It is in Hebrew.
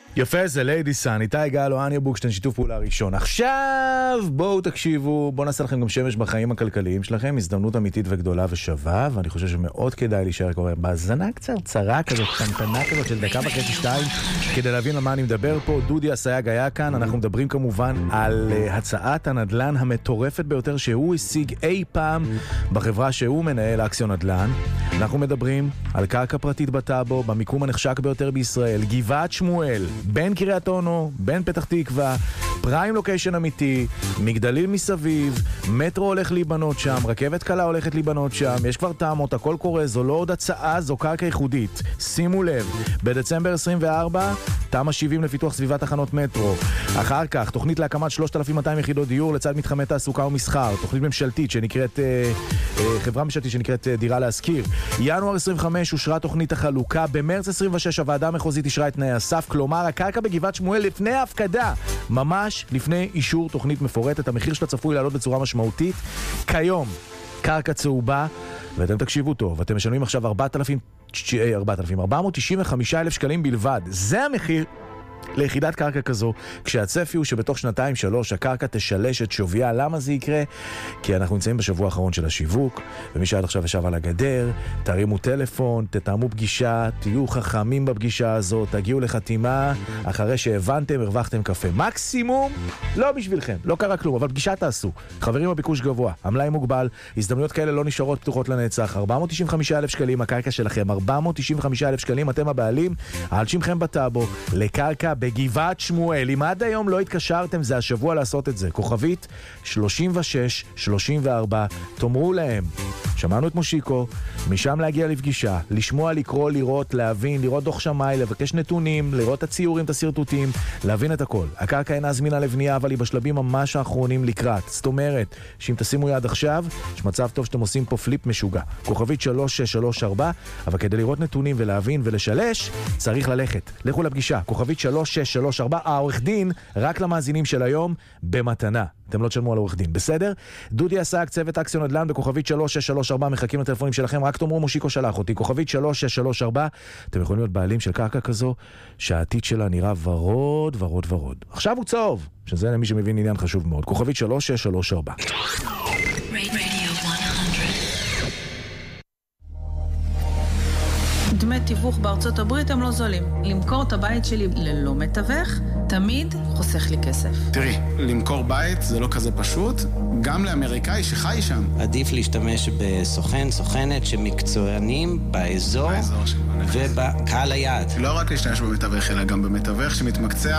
יפה, זה ליידי סן, איתי גל או אניה בוקשטיין, שיתוף פעולה ראשון. עכשיו בואו תקשיבו, בואו נעשה לכם גם שמש בחיים הכלכליים שלכם, הזדמנות אמיתית וגדולה ושווה, ואני חושב שמאוד כדאי להישאר כבר בהזנה קצרה כזאת, קטנטנה כזאת של דקה וחצי שתיים, כדי להבין על מה אני מדבר פה. דודי אסייג היה כאן, אנחנו מדברים כמובן על הצעת הנדלן המטורפת ביותר שהוא השיג אי פעם בחברה שהוא מנהל, אקסיון נדלן. אנחנו מדברים על קרקע פרטית בטאבו, במיקום הנחשק ביותר בישראל, גבעת שמואל, בין קריית אונו, בין פתח תקווה, פריים לוקיישן אמיתי, מגדלים מסביב, מטרו הולך להיבנות שם, רכבת קלה הולכת להיבנות שם, יש כבר טעמות, הכל קורה, זו לא עוד הצעה, זו קרקע ייחודית. שימו לב, בדצמבר 24, תמ"א 70 לפיתוח סביבת תחנות מטרו. אחר כך, תוכנית להקמת 3,200 יחידות דיור לצד מתחמי תעסוקה ומסחר, תוכנית ממשלתית שנקראת, חברה ממשלתית שנקראת דירה להשכיר. ינואר 25 אושרה תוכנית החלוקה, במרץ 26 הוועדה המחוזית אישרה את תנאי הסף, כלומר הקרקע בגבעת שמואל לפני ההפקדה, ממש לפני אישור תוכנית מפורטת, המחיר שלה צפוי לעלות בצורה משמעותית. כיום, קרקע צהובה, ואתם תקשיבו טוב, אתם משלמים עכשיו 495,000 שקלים בלבד. זה המחיר ליחידת קרקע כזו, כשהצפי הוא שבתוך 2-3 הקרקע תשלש את שוויה. למה זה יקרה? כי אנחנו נמצאים בשבוע האחרון של השיווק, ומי שעד עכשיו ישב על הגדר, תרימו טלפון, תתאמו פגישה, תהיו חכמים בפגישה הזאת, תגיעו לחתימה, אחרי שהבנתם, הרווחתם קפה. מקסימום, לא בשבילכם, לא קרה כלום, אבל פגישה תעשו. חברים, הביקוש גבוה, המלאי מוגבל, הזדמנויות כאלה לא נשארות פתוחות לנצח. 495,000 שקלים הקרקע שלכם, 495,000 שקלים, אתם הבעלים, על שמכם בטאבו, לקרקע בגבעת שמואל. אם עד היום לא התקשרתם, זה השבוע לעשות את זה. כוכבית 3634, תאמרו להם, שמענו את מושיקו, משם להגיע לפגישה, לשמוע, לקרוא, לראות, להבין, לראות דוח שמאי, לבקש נתונים, לראות את הציורים, את הסרטוטים, להבין את הכל. הקרקע אינה זמינה לבנייה, אבל היא בשלבים ממש האחרונים לקראת. זאת אומרת, שאם תשימו יד עכשיו, יש מצב טוב שאתם עושים פה פליפ משוגע. כוכבית 3634, אבל כדי לראות נתונים ולהבין ולשלש, צריך ללכת. לכו לפגישה. כוכבית 3634, העורך דין, רק למאזינים של היום, במתנה. אתם לא תשלמו על עורך דין, בסדר? דודי אסייג, צוות אקסיון נדל"ן, בכוכבית 3634, מחכים לטלפונים שלכם, רק תאמרו מושיקו שלח אותי, כוכבית 3634, אתם יכולים להיות בעלים של קרקע כזו, שהעתיד שלה נראה ורוד, ורוד, ורוד. עכשיו הוא צהוב, שזה למי שמבין עניין חשוב מאוד, כוכבית 3634. דמי תיווך בארצות הברית הם לא זולים. למכור את הבית שלי ללא מתווך, תמיד חוסך לי כסף. תראי, למכור בית זה לא כזה פשוט, גם לאמריקאי שחי שם. עדיף להשתמש בסוכן, סוכנת שמקצוענים באזור ובקהל היעד. לא רק להשתמש במתווך, אלא גם במתווך שמתמקצע